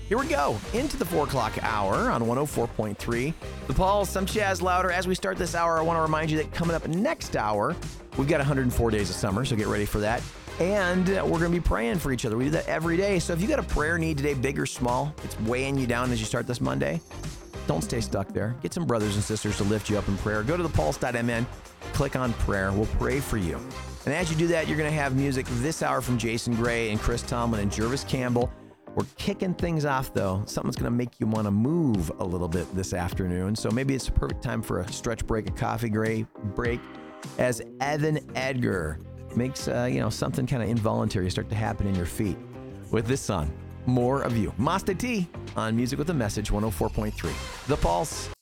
Here we go, into the 4 o'clock hour on 104.3. The Pulse, I'm Chaz Louder. As we start this hour, I want to remind you that coming up next hour, we've got 104 days of summer, so get ready for that. And we're going to be praying for each other. We do that every day. So if you got a prayer need today, big or small, it's weighing you down as you start this Monday, don't stay stuck there. Get some brothers and sisters to lift you up in prayer. Go to thepulse.mn, click on prayer. We'll pray for you. And as you do that, you're going to have music this hour from Jason Gray and Chris Tomlin and Jervis Campbell. We're kicking things off, though. Something's going to make you want to move a little bit this afternoon. So maybe it's a perfect time for a stretch break, a coffee break, as Evan Edgar makes something kind of involuntary start to happen in your feet with this song, More of You. Masta T on Music with a Message, 104.3. The Pulse.